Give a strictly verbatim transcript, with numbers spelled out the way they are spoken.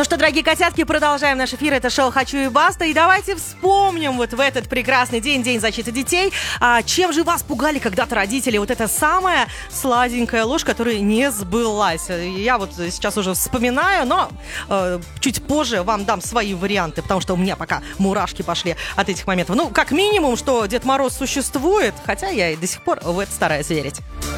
Ну что, дорогие котятки, продолжаем наш эфир. Это шоу «Хочу и баста». И давайте вспомним вот в этот прекрасный день, День защиты детей, а, чем же вас пугали когда-то родители. Вот это самая сладенькая ложь, которая не сбылась. Я вот сейчас уже вспоминаю, но э, чуть позже вам дам свои варианты, потому что у меня пока мурашки пошли от этих моментов. Ну, как минимум, что Дед Мороз существует, хотя я и до сих пор в это стараюсь верить.